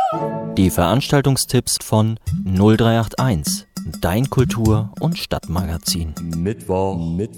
Die Veranstaltungstipps von 0381, dein Kultur- und Stadtmagazin. Mittwoch.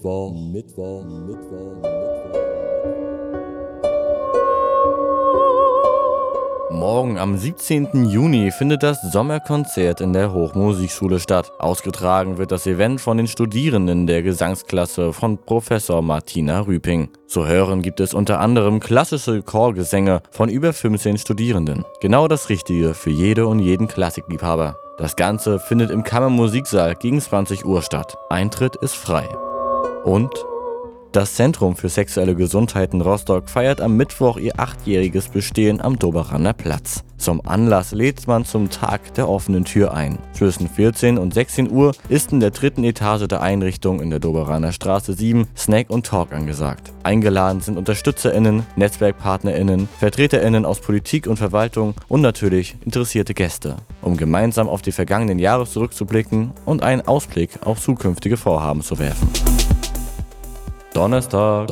Morgen am 17. Juni findet das Sommerkonzert in der Hochmusikschule statt. Ausgetragen wird das Event von den Studierenden der Gesangsklasse von Professor Martina Rüping. Zu hören gibt es unter anderem klassische Chorgesänge von über 15 Studierenden. Genau das Richtige für jede und jeden Klassikliebhaber. Das Ganze findet im Kammermusiksaal gegen 20 Uhr statt. Eintritt ist frei. Und das Zentrum für sexuelle Gesundheit in Rostock feiert am Mittwoch ihr 8-jähriges Bestehen am Doberaner Platz. Zum Anlass lädt man zum Tag der offenen Tür ein. Zwischen 14 und 16 Uhr ist in der 3. Etage der Einrichtung in der Doberaner Straße 7 Snack und Talk angesagt. Eingeladen sind UnterstützerInnen, NetzwerkpartnerInnen, VertreterInnen aus Politik und Verwaltung und natürlich interessierte Gäste, um gemeinsam auf die vergangenen Jahre zurückzublicken und einen Ausblick auf zukünftige Vorhaben zu werfen. Donnerstag.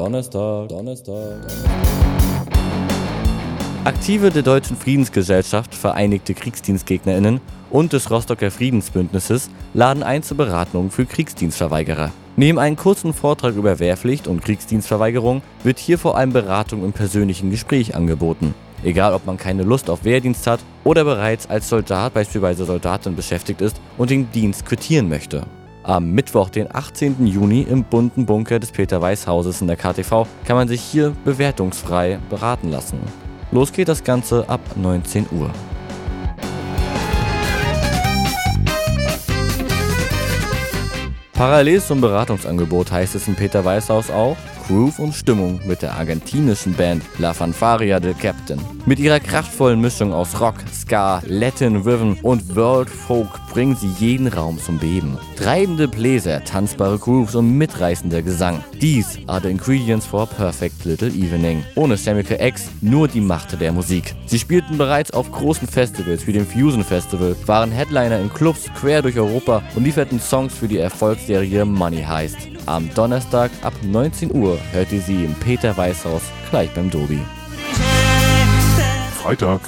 Aktive der Deutschen Friedensgesellschaft, Vereinigte KriegsdienstgegnerInnen und des Rostocker Friedensbündnisses laden ein zur Beratung für Kriegsdienstverweigerer. Neben einem kurzen Vortrag über Wehrpflicht und Kriegsdienstverweigerung wird hier vor allem Beratung im persönlichen Gespräch angeboten. Egal, ob man keine Lust auf Wehrdienst hat oder bereits als Soldat bzw. Soldatin beschäftigt ist und den Dienst quittieren möchte. Am Mittwoch, den 18. Juni im bunten Bunker des Peter-Weiß-Hauses in der KTV kann man sich hier bewertungsfrei beraten lassen. Los geht das Ganze ab 19 Uhr. Parallel zum Beratungsangebot heißt es im Peter-Weiß-Haus auch Groove und Stimmung mit der argentinischen Band La Fanfarria del Captain. Mit ihrer kraftvollen Mischung aus Rock, Ska, Latin Rhythm und World Folk bringen sie jeden Raum zum Beben. Treibende Bläser, tanzbare Grooves und mitreißender Gesang. These are the ingredients for a perfect little evening. Ohne Chemical X, nur die Macht der Musik. Sie spielten bereits auf großen Festivals wie dem Fusion Festival, waren Headliner in Clubs quer durch Europa und lieferten Songs für die Erfolgsserie Money Heist. Am Donnerstag ab 19 Uhr hört ihr sie im Peter-Weiß-Haus gleich beim Dobi. Freitag.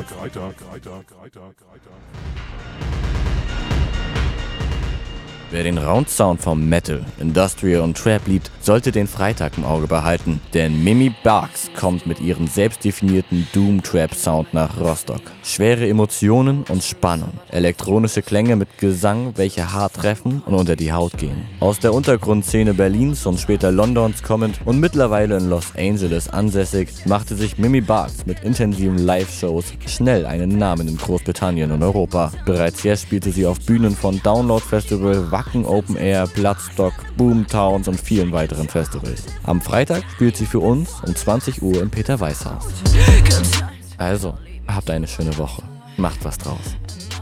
Wer den Round-Sound vom Metal, Industrial und Trap liebt, sollte den Freitag im Auge behalten, denn Mimi Barks kommt mit ihrem selbstdefinierten Doom-Trap-Sound nach Rostock. Schwere Emotionen und Spannung, elektronische Klänge mit Gesang, welche hart treffen und unter die Haut gehen. Aus der Untergrundszene Berlins und später Londons kommend und mittlerweile in Los Angeles ansässig, machte sich Mimi Barks mit intensiven Live-Shows schnell einen Namen in Großbritannien und Europa. Bereits jetzt spielte sie auf Bühnen von Download Festival, Wacken Open Air, Bloodstock, Boomtowns und vielen weiteren Festivals. Am Freitag spielt sie für uns um 20 Uhr im Peter-Weiß-Haus. Also, habt eine schöne Woche. Macht was draus.